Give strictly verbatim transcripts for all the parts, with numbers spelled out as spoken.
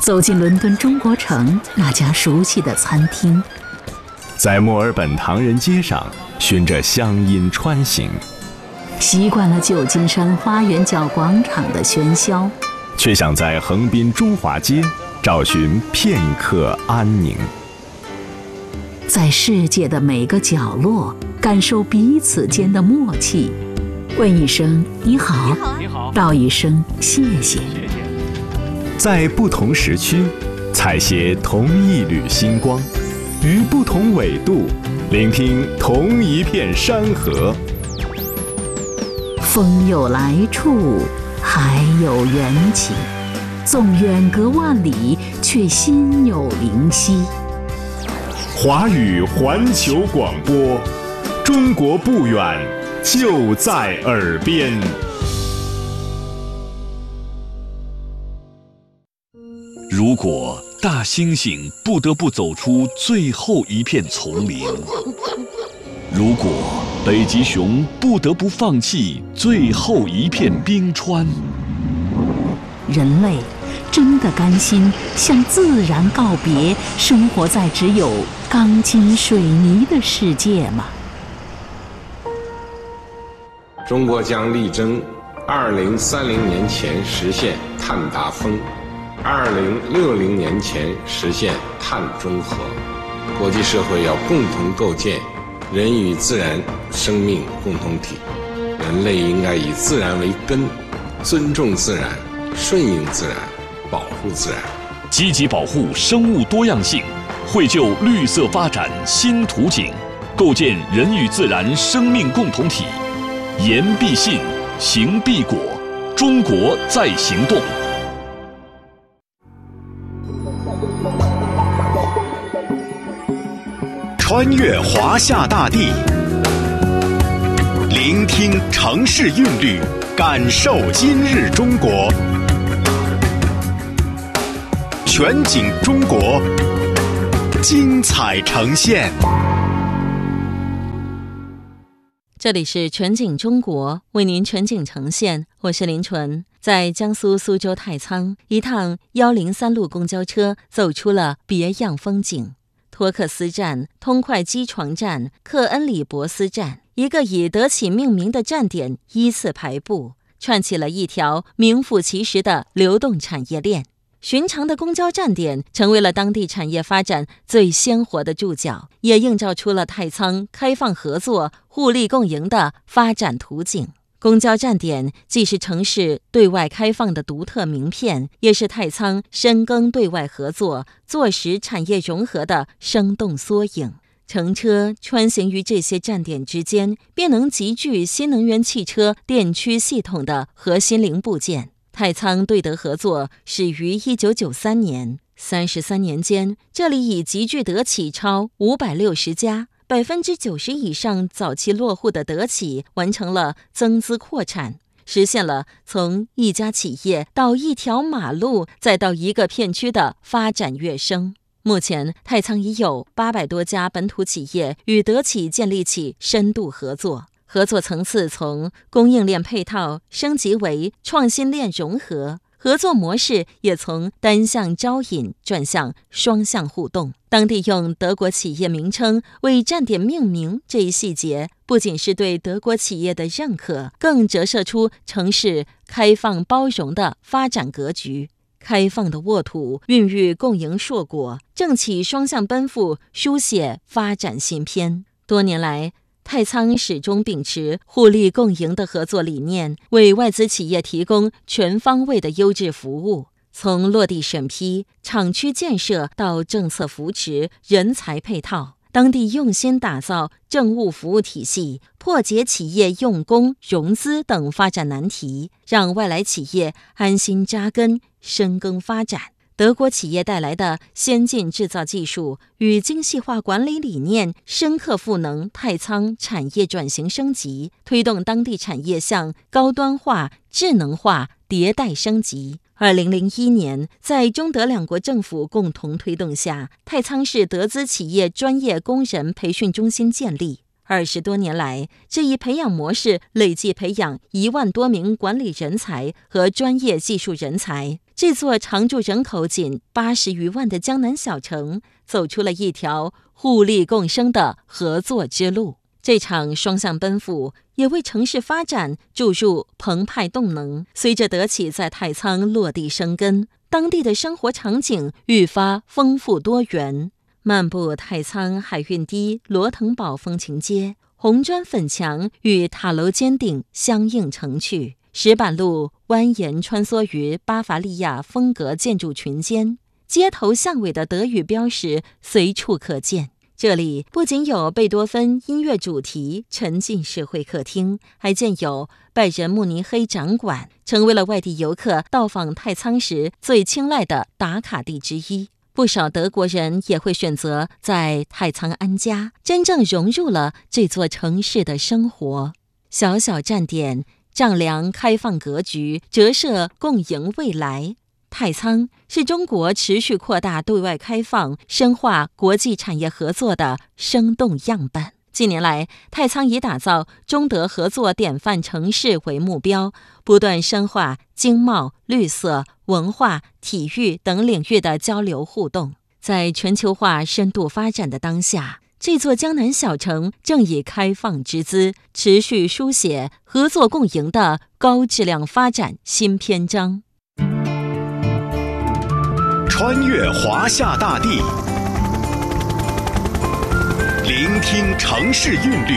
走进伦敦中国城那家熟悉的餐厅， 在墨尔本唐人街上循着乡音穿行， 习惯了旧金山花园角广场的喧嚣， 却想在横滨中华街找寻片刻安宁。 在世界的每个角落感受彼此间的默契，问一声你好， 你好， 道一声谢谢。 在不同时区采撷同一缕星光，于不同纬度聆听同一片山河。 风有来处，海有缘起，纵远隔万里，却心有灵犀。 华语环球广播，中国不远，就在耳边。 如果大猩猩不得不走出最后一片丛林，如果北极熊不得不放弃最后一片冰川， 人类真的甘心向自然告别，生活在只有钢筋水泥的世界吗？ 中国将力争二零三零年前实现碳达峰，二零六零年前实现碳中和。国际社会要共同构建人与自然生命共同体，人类应该以自然为根，尊重自然，顺应自然，保护自然， 积极保护生物多样性，绘就绿色发展新图景，构建人与自然生命共同体。言必信，行必果，中国在行动。 穿越华夏大地，聆听城市韵律，感受今日中国。全景中国，精彩呈现。 这里是全景中国，为您全景呈现，我是林纯。在江苏苏州太仓，一趟一零三路公交车走出了别样风景。托克斯站、通快机床站、克恩里博斯站，一个以德企命名的站点依次排布，串起了一条名副其实的流动产业链。寻常的公交站点成为了当地产业发展最鲜活的注脚，也映照出了太仓开放合作、互利共赢的发展图景。公交站点既是城市对外开放的独特名片，也是太仓深耕对外合作、坐实产业融合的生动缩影。乘车穿行于这些站点之间，便能集聚新能源汽车电驱系统的核心零部件。太仓对德合作始于一九九三年，三十三年间，这里已集聚德企超五百六十家，百分之九十以上早期落户的德企完成了增资扩产，实现了从一家企业到一条马路，再到一个片区的发展跃升。目前，太仓已有八百多家本土企业与德企建立起深度合作。合作层次从供应链配套升级为创新链融合，合作模式也从单向招引转向双向互动。当地用德国企业名称为站点命名，这一细节不仅是对德国企业的认可，更折射出城市开放包容的发展格局。开放的沃土孕育共赢硕果，政企双向奔赴，书写发展新篇。多年来，太仓始终秉持互利共赢的合作理念，为外资企业提供全方位的优质服务，从落地审批、厂区建设到政策扶持、人才配套，当地用心打造政务服务体系，破解企业用工、融资等发展难题，让外来企业安心扎根、深耕发展。德国企业带来的先进制造技术与精细化管理理念，深刻赋能太仓产业转型升级，推动当地产业向高端化、智能化迭代升级。二零零一年，在中德两国政府共同推动下，太仓市德资企业专业工人培训中心建立。 二十多年来，这一培养模式累计培养一万多名管理人才和专业技术人才。这座常住人口仅八十余万的江南小城，走出了一条互利共生的合作之路。这场双向奔赴也为城市发展注入澎湃动能。随着德企在太仓落地生根，当地的生活场景愈发丰富多元。漫步太仓海运堤罗腾堡风情街，红砖粉墙与塔楼尖顶相映成趣，石板路蜿蜒穿梭于巴伐利亚风格建筑群间，街头巷尾的德语标识随处可见。这里不仅有贝多芬音乐主题沉浸式会客厅，还建有拜仁慕尼黑展馆，成为了外地游客到访太仓时最青睐的打卡地之一。不少德国人也会选择在太仓安家，真正融入了这座城市的生活。小小站点，丈量开放格局，折射共赢未来。太仓是中国持续扩大对外开放、深化国际产业合作的生动样板。近年来，太仓以打造中德合作典范城市为目标，不断深化经贸、绿色、文化、体育等领域的交流互动。在全球化深度发展的当下，这座江南小城正以开放之姿，持续书写合作共赢的高质量发展新篇章。 穿越华夏大地，聆听城市韵律，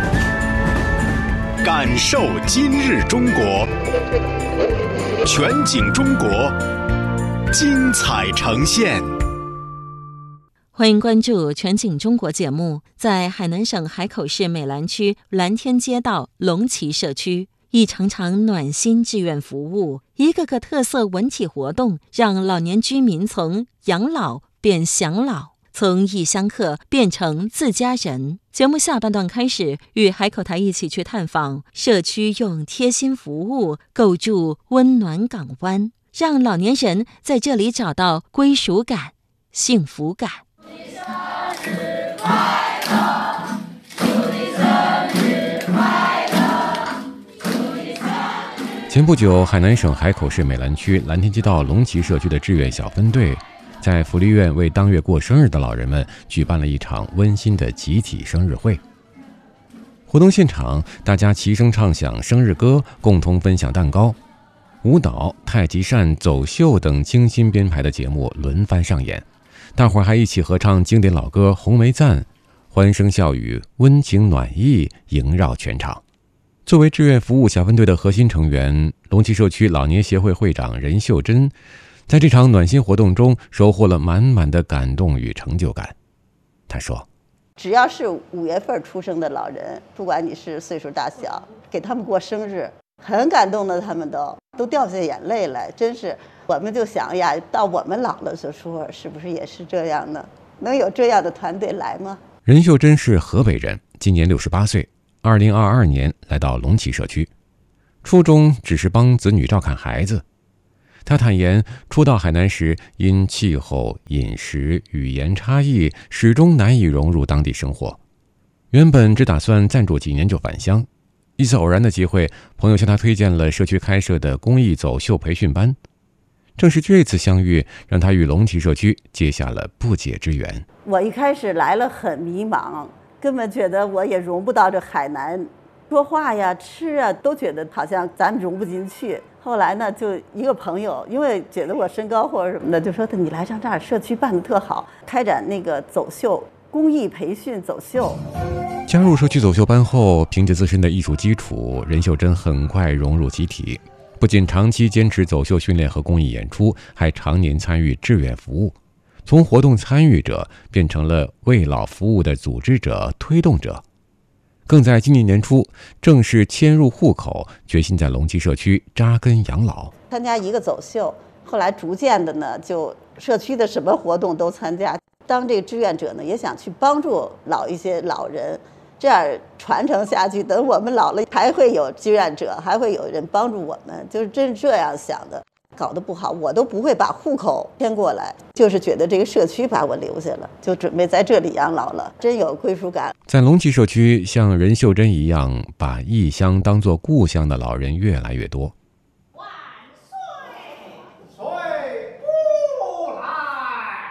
感受今日中国，全景中国，精彩呈现。 欢迎关注全景中国节目。在海南省海口市美兰区蓝天街道龙旗社区，一场场暖心志愿服务，一个个特色文体活动，让老年居民从养老变享老，从异乡客变成自家人。节目下半段开始，与海口台一起去探访社区，用贴心服务构筑温暖港湾，让老年人在这里找到归属感、幸福感。 前不久，海南省海口市美兰区蓝天街道龙旗社区的志愿小分队在福利院为当月过生日的老人们举办了一场温馨的集体生日会。活动现场，大家齐声唱响生日歌，共同分享蛋糕，舞蹈、太极扇、走秀等精心编排的节目轮番上演，大伙儿还一起合唱经典老歌《红梅赞》，欢声笑语，温情暖意萦绕全场。作为志愿服务小分队的核心成员，龙旗社区老年协会会长任秀珍在这场暖心活动中收获了满满的感动与成就感。他说， 只要是五月份出生的老人，不管你是岁数大小，给他们过生日，很感动的，他们都都掉下眼泪来。真是，我们就想呀，到我们老了的时候，是不是也是这样呢？能有这样的团队来吗？ 任秀珍是河北人，今年六十八岁，二零二二年来到龙旗社区，初衷只是帮子女照看孩子。他坦言，初到海南时，因气候、饮食、语言差异，始终难以融入当地生活。原本只打算暂住几年就返乡，一次偶然的机会，朋友向他推荐了社区开设的公益走秀培训班。正是这次相遇，让他与龙旗社区结下了不解之缘。 我一开始来了很迷茫，根本觉得我也融不到这海南，说话呀、吃啊，都觉得好像咱们融不进去。后来呢，就一个朋友，因为觉得我身高或者什么的，就说他你来上这儿，社区办得特好，开展那个走秀公益培训走秀。 加入社区走秀班后，凭借自身的艺术基础，任秀珍很快融入集体，不仅长期坚持走秀训练和公益演出，还常年参与志愿服务，从活动参与者变成了为老服务的组织者、推动者。更在今年年初正式迁入户口，决心在龙旗社区扎根养老。 参加一个走秀，后来逐渐的呢，就社区的什么活动都参加。当这个志愿者呢，也想去帮助老一些老人，这样传承下去，等我们老了还会有志愿者，还会有人帮助我们，就是真是这样想的。 搞得不好，我都不会把户口迁过来，就是觉得这个社区把我留下了，就准备在这里养老了，真有归属感。 在龙崎社区，像任秀珍一样把异乡当作故乡的老人越来越多。 万岁！岁不来。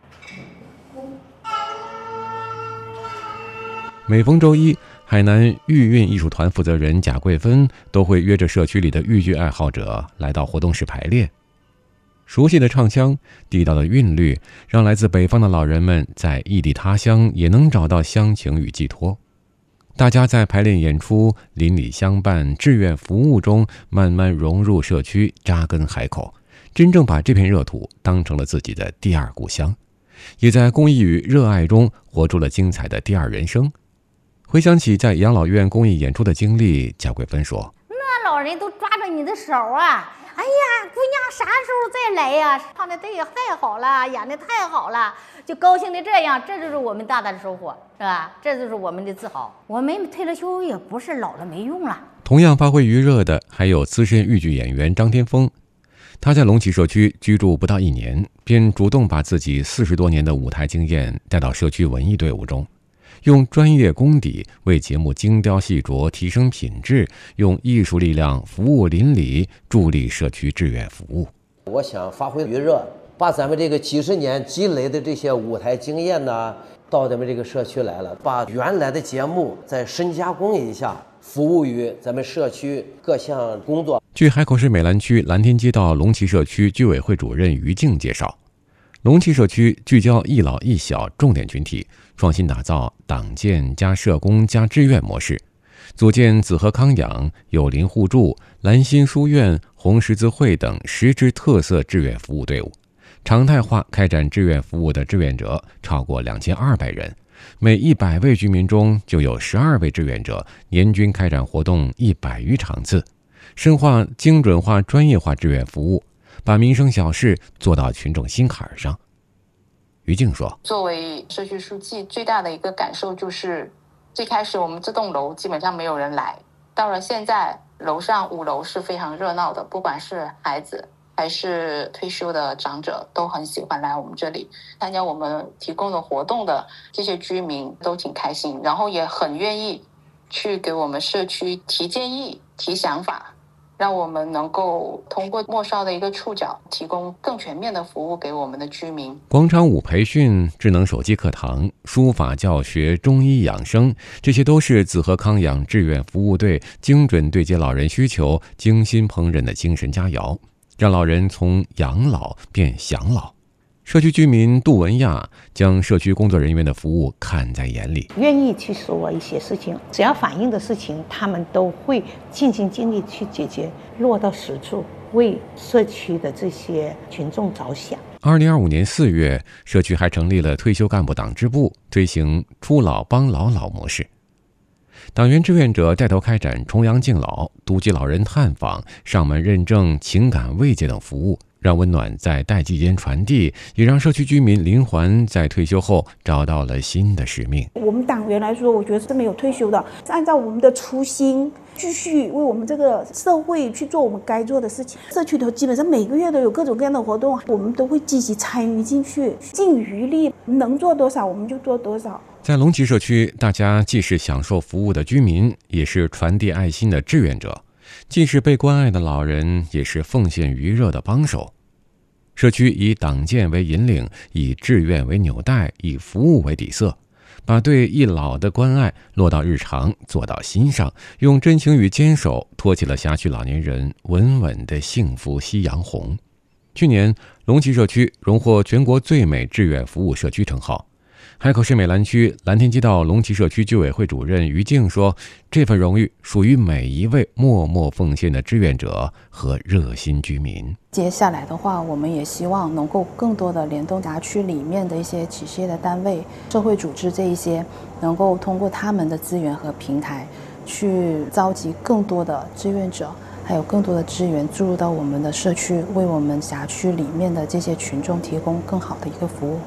每逢周一，海南豫韵艺术团负责人贾桂芬都会约着社区里的豫剧爱好者来到活动室排练。熟悉的唱腔，地道的韵律，让来自北方的老人们在异地他乡也能找到乡情与寄托。大家在排练演出、邻里相伴、志愿服务中慢慢融入社区，扎根海口，真正把这片热土当成了自己的第二故乡，也在公益与热爱中活出了精彩的第二人生。回想起在养老院公益演出的经历，贾桂芬说： 那老人都抓着你的手啊，哎呀，姑娘啥时候再来呀？唱的对太好了，演的太好了，就高兴的这样，这就是我们大大的收获，是吧？这就是我们的自豪。我们退了休也不是老了没用了。 同样发挥余热的还有资深豫剧演员张天峰，他在龙崎社区居住不到一年，便主动把自己四十多年的舞台经验带到社区文艺队伍中，用专业功底为节目精雕细琢，提升品质，用艺术力量服务邻里，助力社区志愿服务。 我想发挥余热，把咱们这个几十年积累的这些舞台经验呢，到咱们这个社区来了，把原来的节目再深加工一下，服务于咱们社区各项工作。 据海口市美兰区蓝天街道龙崎社区居委会主任于静介绍，龙崎社区聚焦一老一小重点群体，创新打造党建加社工加志愿模式，组建紫河康养、友邻互助、蓝心书院、红十字会等十支特色志愿服务队伍，常态化开展志愿服务的志愿者超过两千二百人，每一百位居民中就有十二位志愿者，年均开展活动一百余场次，深化精准化专业化志愿服务，把民生小事做到群众心坎上。于静说， 作为社区书记，最大的一个感受就是最开始我们这栋楼基本上没有人来，到了现在楼上五楼是非常热闹的，不管是孩子还是退休的长者都很喜欢来我们这里参加我们提供的活动的这些居民都挺开心，然后也很愿意去给我们社区提建议提想法，让我们能够通过末梢的一个触角提供更全面的服务给我们的居民。 广场舞培训、智能手机课堂、书法教学、中医养生，这些都是紫河康养志愿服务队精准对接老人需求、精心烹饪的精神佳肴，让老人从养老变享老。社区居民杜文亚将社区工作人员的服务看在眼里， 愿意去说一些事情，只要反映的事情他们都会尽心尽力去解决，落到实处，为社区的这些群众着想。 二零二五年四月，社区还成立了退休干部党支部，推行出老帮老老模式，党员志愿者带头开展重阳敬老、独居老人探访、上门认证、情感慰藉等服务，让温暖在代际间传递，也让社区居民林环在退休后找到了新的使命。 我们党员来说，我觉得是没有退休的，按照我们的初心，继续为我们这个社会去做我们该做的事情。社区头基本上每个月都有各种各样的活动，我们都会积极参与进去，尽余力，能做多少我们就做多少。 在龙崎社区，大家既是享受服务的居民，也是传递爱心的志愿者，既是被关爱的老人，也是奉献余热的帮手。社区以党建为引领，以志愿为纽带，以服务为底色，把对一老的关爱落到日常，做到心上，用真情与坚守托起了辖区老年人稳稳的幸福夕阳红。去年，龙崎社区荣获全国最美志愿服务社区称号。海口市美兰区蓝天街道龙崎社区居委会主任于静说，这份荣誉属于每一位默默奉献的志愿者和热心居民。 接下来的话，我们也希望能够更多的联动辖区里面的一些企事业的单位、社会组织这一些，能够通过他们的资源和平台，去召集更多的志愿者，还有更多的资源注入到我们的社区，为我们辖区里面的这些群众提供更好的一个服务。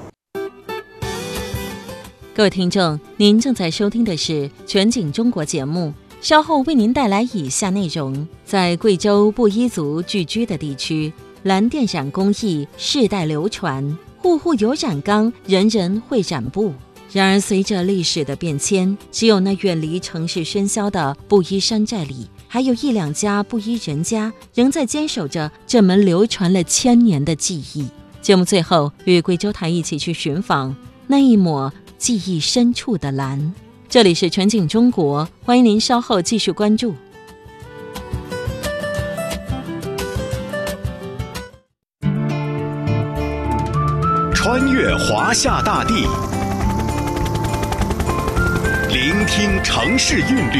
各位听众，您正在收听的是全景中国节目，稍后为您带来以下内容。在贵州布依族聚居的地区， 蓝电染工艺世代流传，户户有染缸，人人会染布。然而随着历史的变迁，只有那远离城市喧嚣的布衣山寨里，还有一两家布衣人家仍在坚守着这门流传了千年的技艺。节目最后，与贵州台一起去寻访那一抹记忆深处的蓝。这里是全景中国，欢迎您稍后继续关注。 穿越华夏大地，聆听城市韵律，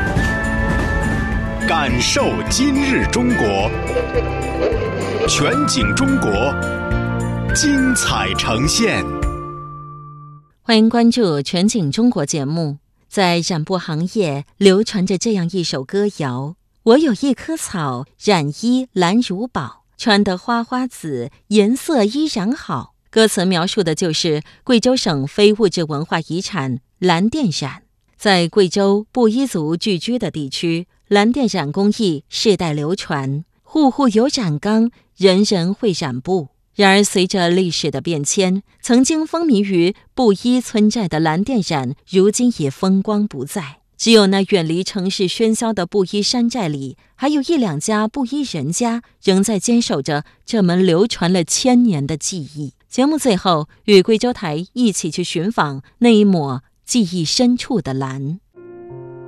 感受今日中国。全景中国，精彩呈现。 欢迎关注全景中国节目。在染布行业流传着这样一首歌谣：我有一棵草，染衣蓝如宝，穿得花花紫，颜色依然好。歌词描述的就是贵州省非物质文化遗产蓝电染。在贵州布依族聚居的地区，蓝电染工艺世代流传，户户有染缸，人人会染布。然而随着历史的变迁，曾经风靡于布依村寨的蓝电染如今也风光不再，只有那远离城市喧嚣的布依山寨里，还有一两家布依人家仍在坚守着这门流传了千年的技艺。节目最后，与贵州台一起去寻访那一抹记忆深处的蓝。